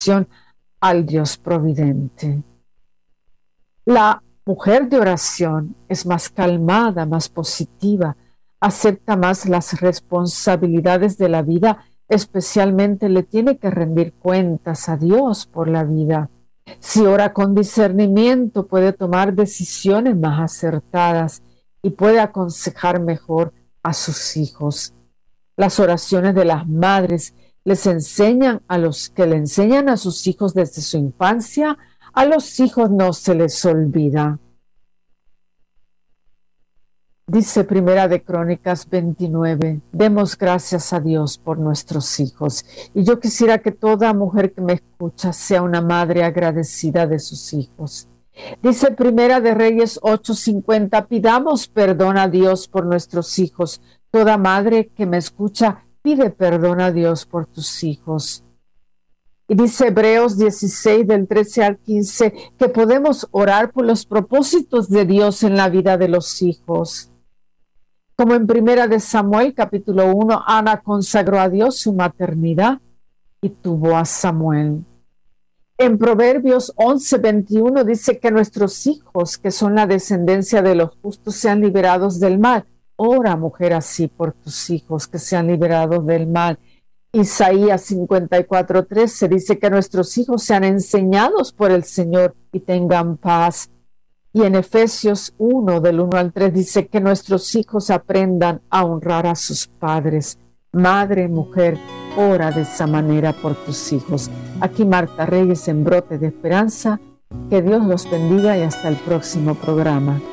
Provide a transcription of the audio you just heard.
al Dios providente. La mujer de oración es más calmada, más positiva, acepta más las responsabilidades de la vida, especialmente le tiene que rendir cuentas a Dios por la vida. Si ora con discernimiento, puede tomar decisiones más acertadas y puede aconsejar mejor a sus hijos. Las oraciones de las madres les enseñan a los que le enseñan a sus hijos desde su infancia, a los hijos no se les olvida. Dice Primera de Crónicas 29, demos gracias a Dios por nuestros hijos. Y yo quisiera que toda mujer que me escucha sea una madre agradecida de sus hijos. Dice Primera de Reyes 8:50, pidamos perdón a Dios por nuestros hijos. Toda madre que me escucha, pide perdón a Dios por tus hijos. Y dice Hebreos 16, del 13 al 15, que podemos orar por los propósitos de Dios en la vida de los hijos. Como en Primera de Samuel, capítulo 1, Ana consagró a Dios su maternidad y tuvo a Samuel. En Proverbios 11:21 dice que nuestros hijos, que son la descendencia de los justos, sean liberados del mal. Ora, mujer, así por tus hijos, que sean liberados del mal. Isaías 54:13 dice que nuestros hijos sean enseñados por el Señor y tengan paz. Y en Efesios 1, del 1 al 3, dice que nuestros hijos aprendan a honrar a sus padres. Madre, mujer, ora de esa manera por tus hijos. Aquí Marta Reyes en Brote de Esperanza. Que Dios los bendiga y hasta el próximo programa.